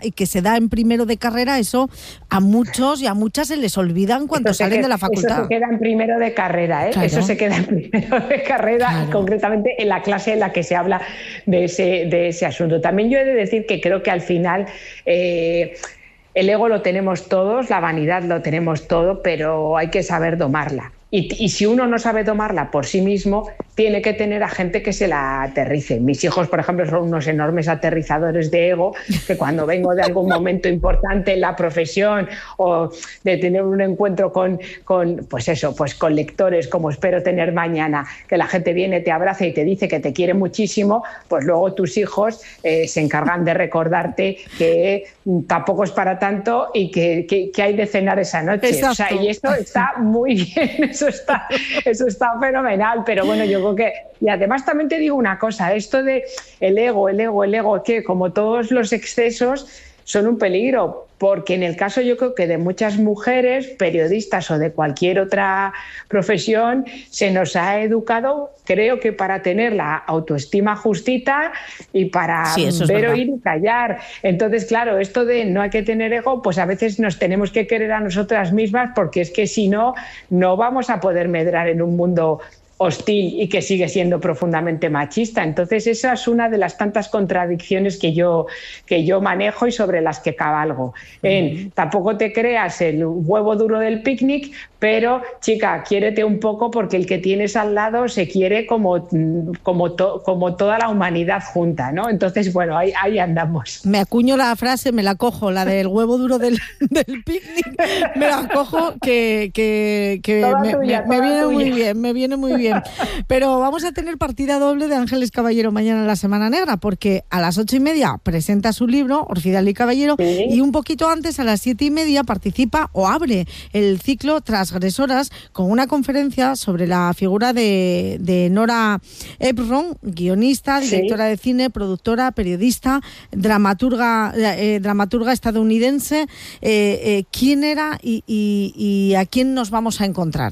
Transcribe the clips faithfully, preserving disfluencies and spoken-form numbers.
y que se da en primero de carrera, eso a muchos y a muchas se les olvidan cuando salen queda, de la facultad. Eso se queda en primero de carrera, ¿eh? Claro. Eso se queda en primero de carrera, claro. Concretamente en la clase en la que se habla de ese, de ese asunto. También yo he de decir que creo que al final eh, el ego lo tenemos todos, la vanidad lo tenemos todo, pero hay que saber domarla. Y, y si uno no sabe tomarla por sí mismo, tiene que tener a gente que se la aterrice. Mis hijos, por ejemplo, son unos enormes aterrizadores de ego, que cuando vengo de algún momento importante en la profesión o de tener un encuentro con, con, pues eso, pues con lectores, como espero tener mañana, que la gente viene, te abraza y te dice que te quiere muchísimo, pues luego tus hijos eh, se encargan de recordarte que tampoco es para tanto y que, que, que hay de cenar esa noche. Exacto. O sea, y esto está muy bien, eso está, eso está fenomenal, pero bueno, yo creo que... Y además también te digo una cosa, esto de el ego, el ego, el ego, que como todos los excesos son un peligro, porque en el caso yo creo que de muchas mujeres, periodistas o de cualquier otra profesión, se nos ha educado, creo que para tener la autoestima justita y para sí, ver, oír y callar. Entonces, claro, esto de no hay que tener ego, pues a veces nos tenemos que querer a nosotras mismas, porque es que si no, no vamos a poder medrar en un mundo hostil y que sigue siendo profundamente machista. Entonces esa es una de las tantas contradicciones que yo, que yo manejo y sobre las que cabalgo. En, tampoco te creas el huevo duro del picnic, pero chica, quiérete un poco, porque el que tienes al lado se quiere como, como, to, como toda la humanidad junta, ¿no? Entonces, bueno, ahí, ahí andamos. Me acuño la frase, me la cojo, la del huevo duro del, del picnic, me la cojo que, que, que me, tuya, me, me viene tuya. muy bien, me viene muy bien. Pero vamos a tener partida doble de Ángeles Caballero mañana en la Semana Negra, porque a las ocho y media presenta su libro, Orfidal y Caballero, ¿sí? Y un poquito antes, a las siete y media, participa o abre el ciclo Transgresoras con una conferencia sobre la figura de, de Nora Ephron, guionista, directora, ¿sí?, de cine, productora, periodista, dramaturga, eh, dramaturga estadounidense. Eh, eh, ¿Quién era y, y, y a quién nos vamos a encontrar?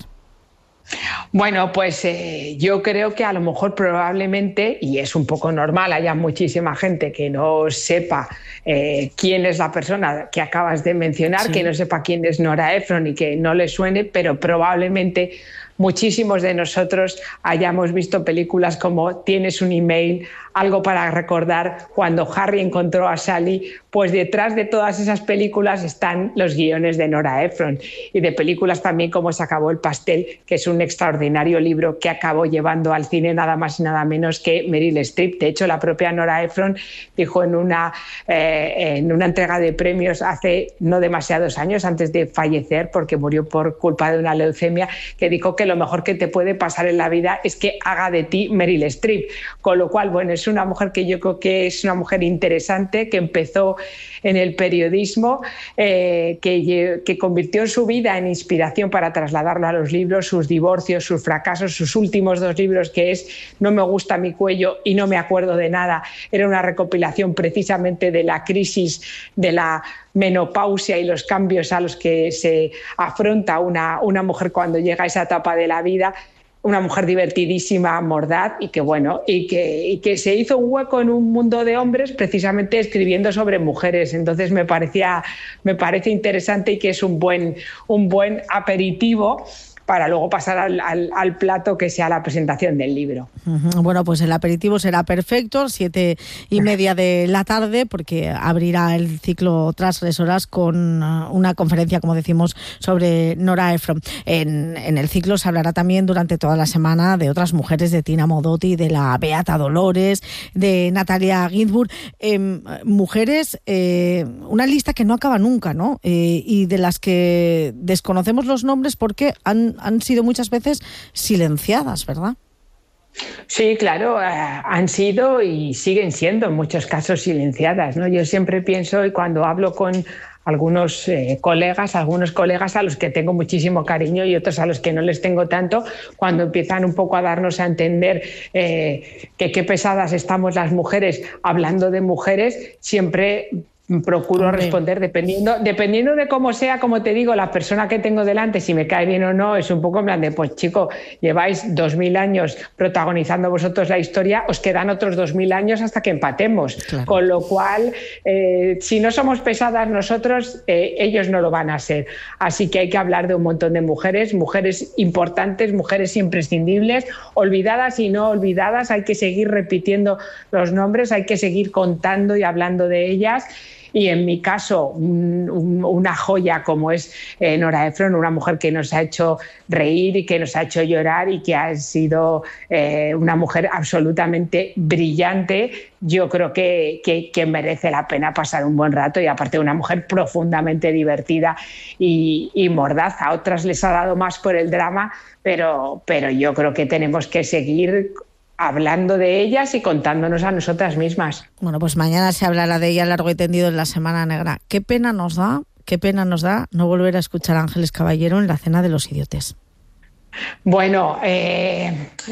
Bueno, pues eh, yo creo que a lo mejor probablemente, y es un poco normal, haya muchísima gente que no sepa eh, quién es la persona que acabas de mencionar, sí, que no sepa quién es Nora Ephron y que no le suene, pero probablemente muchísimos de nosotros hayamos visto películas como Tienes un email, Algo para recordar, Cuando Harry encontró a Sally. Pues detrás de todas esas películas están los guiones de Nora Ephron, y de películas también como Se acabó el pastel, que es un extraordinario libro que acabó llevando al cine nada más y nada menos que Meryl Streep. De hecho, la propia Nora Ephron dijo en una, eh, en una entrega de premios hace no demasiados años, antes de fallecer, porque murió por culpa de una leucemia, que dijo que lo mejor que te puede pasar en la vida es que haga de ti Meryl Streep. Con lo cual, bueno, es una mujer que yo creo que es una mujer interesante, que empezó en el periodismo, eh, que, que convirtió su vida en inspiración para trasladarlo a los libros, sus divorcios, sus fracasos, sus últimos dos libros, que es No me gusta mi cuello y No me acuerdo de nada. Era una recopilación precisamente de la crisis de la menopausia y los cambios a los que se afronta una, una mujer cuando llega a esa etapa de la vida. Una mujer divertidísima, mordaz, y que bueno, y que, y que se hizo un hueco en un mundo de hombres precisamente escribiendo sobre mujeres. Entonces me parecía, me parece interesante, y que es un buen, un buen aperitivo para luego pasar al, al, al plato que sea la presentación del libro. Bueno, pues el aperitivo será perfecto, siete y media de la tarde, porque abrirá el ciclo Transgresoras con una conferencia, como decimos, sobre Nora Ephron. En, en el ciclo se hablará también durante toda la semana de otras mujeres, de Tina Modotti, de la Beata Dolores, de Natalia Ginzburg, eh, mujeres, eh, una lista que no acaba nunca, ¿no? Eh, y de las que desconocemos los nombres porque han han sido muchas veces silenciadas, ¿verdad? Sí, claro, eh, han sido y siguen siendo en muchos casos silenciadas, ¿no? Yo siempre pienso, y cuando hablo con algunos eh, colegas, algunos colegas a los que tengo muchísimo cariño y otros a los que no les tengo tanto, cuando empiezan un poco a darnos a entender eh, que qué pesadas estamos las mujeres hablando de mujeres, siempre procuro Hombre. responder dependiendo dependiendo de cómo sea, como te digo, la persona que tengo delante, si me cae bien o no, es un poco en plan de, pues chico, lleváis dos mil años protagonizando vosotros la historia, os quedan otros dos mil años hasta que empatemos. Claro. Con lo cual, eh, si no somos pesadas nosotros, eh, ellos no lo van a ser. Así que hay que hablar de un montón de mujeres, mujeres importantes, mujeres imprescindibles, olvidadas y no olvidadas, hay que seguir repitiendo los nombres, hay que seguir contando y hablando de ellas. Y en mi caso, un, un, una joya como es eh, Nora Ephron, una mujer que nos ha hecho reír y que nos ha hecho llorar y que ha sido eh, una mujer absolutamente brillante, yo creo que, que, que merece la pena pasar un buen rato, y aparte una mujer profundamente divertida y, y mordaz. A otras les ha dado más por el drama, pero, pero yo creo que tenemos que seguir hablando de ellas y contándonos a nosotras mismas. Bueno, pues mañana se hablará de ella largo y tendido en la Semana Negra. Qué pena nos da, qué pena nos da no volver a escuchar a Ángeles Caballero en la Cena de los Idiotes. Bueno, eh,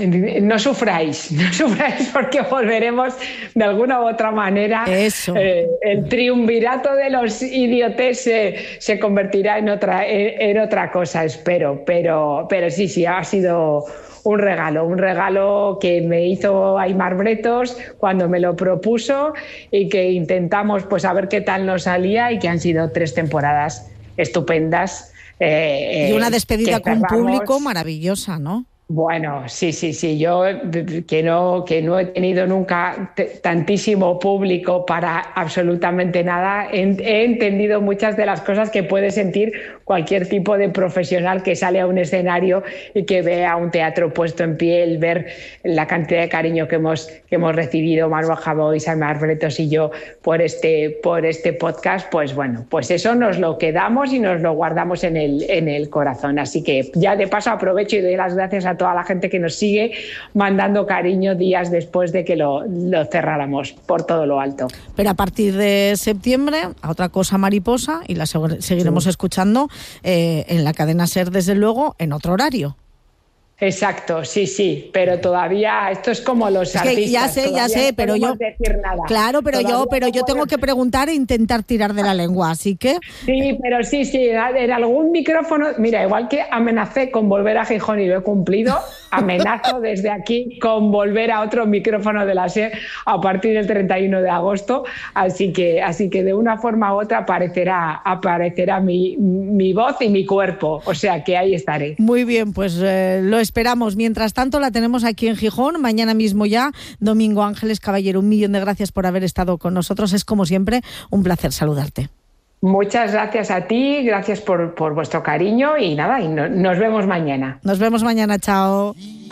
no sufráis, no sufráis porque volveremos de alguna u otra manera. Eso. Eh, el triunvirato de los idiotes se, se convertirá en otra, en, en otra cosa, espero. Pero, pero sí, sí, ha sido un regalo, un regalo que me hizo Aimar Bretos cuando me lo propuso y que intentamos pues a ver qué tal nos salía, y que han sido tres temporadas estupendas. Eh, y una despedida con cerramos... público maravillosa, ¿no? Bueno, sí, sí, sí. Yo que no, que no he tenido nunca t- tantísimo público para absolutamente nada, he, he entendido muchas de las cosas que puede sentir cualquier tipo de profesional que sale a un escenario y que ve a un teatro puesto en pie, el ver la cantidad de cariño que hemos, que hemos recibido Manuel Javois, Aimar Bretos y yo por este, por este podcast. Pues bueno, pues eso nos lo quedamos y nos lo guardamos en el, en el corazón. Así que ya de paso aprovecho y doy las gracias a toda la gente que nos sigue mandando cariño días después de que lo, lo cerráramos por todo lo alto. Pero a partir de septiembre, a otra cosa mariposa, y la seguiremos sí. escuchando eh, en la cadena SER, desde luego, en otro horario. Exacto, sí, sí, pero todavía esto es como los es que artistas. Ya sé, ya sé, no pero yo decir nada. Claro, pero todavía yo, pero no yo tengo que preguntar e intentar tirar de la lengua, así que. Sí, pero sí, sí, en algún micrófono, mira, igual que amenacé con volver a Gijón y lo he cumplido, amenazo desde aquí con volver a otro micrófono de la SER a partir del treinta y uno de agosto, así que, así que de una forma u otra aparecerá, aparecerá mi, mi voz y mi cuerpo, o sea que ahí estaré. Muy bien, pues eh, lo esperamos. Mientras tanto, la tenemos aquí en Gijón, mañana mismo ya, domingo. Ángeles Caballero, un millón de gracias por haber estado con nosotros. Es, como siempre, un placer saludarte. Muchas gracias a ti, gracias por, por vuestro cariño y nada, y no, nos vemos mañana. Nos vemos mañana, chao.